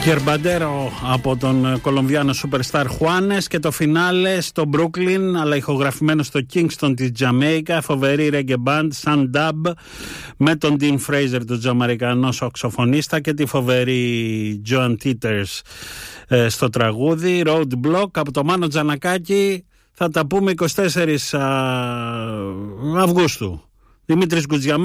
Κερμπαντέρο από τον Κολομβιάνο Superstar Χουάνες και το φινάλε στο Brooklyn, αλλά ηχογραφημένο στο Kingston της Τζαμέικα, φοβερή reggae band Sun Dub με τον Dean Fraser, τον Τζαμαρικανό σαξοφωνίστα, και τη φοβερή Joan Teeters στο τραγούδι. Roadblock από το Μάνο Τζανακάκη. Θα τα πούμε 24 Αυγούστου. Δημήτρης Γκουτζιαμάνης.